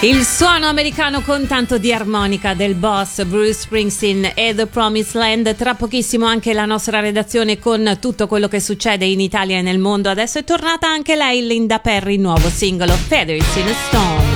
Il suono americano con tanto di armonica del boss Bruce Springsteen e The Promised Land. Tra pochissimo anche la nostra redazione con tutto quello che succede in Italia e nel mondo. Adesso è tornata anche lei, Linda Perry, nuovo singolo Feathers in a Storm.